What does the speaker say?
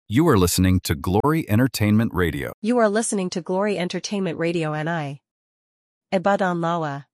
You are listening to Glory Entertainment Radio. You are listening to Glory Entertainment Radio NI. Ibadan Lawa.